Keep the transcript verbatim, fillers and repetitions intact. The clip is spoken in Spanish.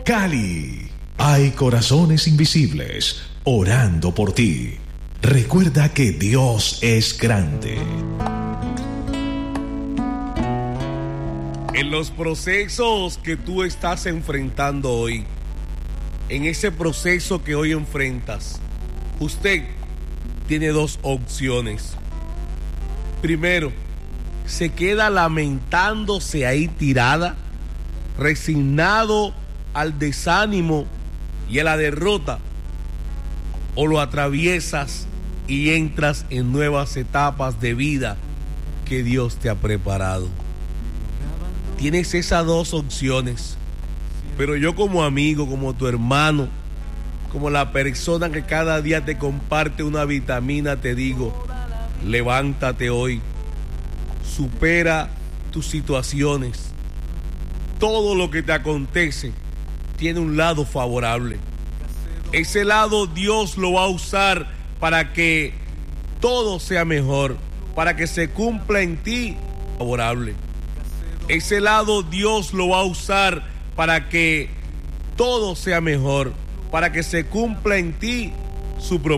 Cali. Hay corazones invisibles orando por ti. Recuerda que Dios es grande. En los procesos que tú estás enfrentando hoy, en ese proceso que hoy enfrentas, usted tiene dos opciones. Primero, se queda lamentándose ahí tirada, resignado al desánimo y a la derrota, o lo atraviesas y entras en nuevas etapas de vida que Dios te ha preparado. Tienes esas dos opciones, pero yo como amigo, como tu hermano, como la persona que cada día te comparte una vitamina, te digo, levántate hoy, supera tus situaciones. Todo lo que te acontece tiene un lado favorable. Ese lado Dios lo va a usar para que todo sea mejor, para que se cumpla en ti favorable. Ese lado Dios lo va a usar para que todo sea mejor, para que se cumpla en ti su propósito.